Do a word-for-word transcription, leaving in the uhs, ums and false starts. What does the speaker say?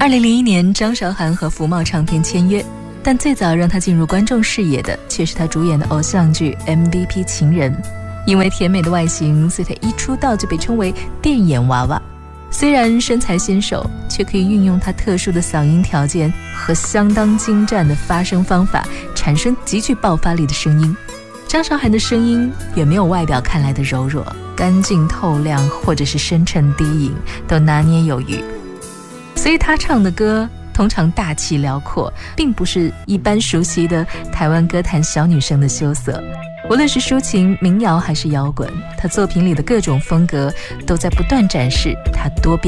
二零零一年，张韶涵和福茂唱片签约，但最早让她进入观众视野的却是她主演的偶像剧 M V P 情人。因为甜美的外形，所以她一出道就被称为电眼娃娃。虽然身材纤瘦，却可以运用她特殊的嗓音条件和相当精湛的发声方法，产生极具爆发力的声音。张韶涵的声音远没有外表看来的柔弱，干净透亮，或者是深沉低吟，都拿捏有余。所以她唱的歌通常大气辽阔，并不是一般熟悉的台湾歌坛小女生的羞涩。无论是抒情、民谣还是摇滚，她作品里的各种风格都在不断展示她多变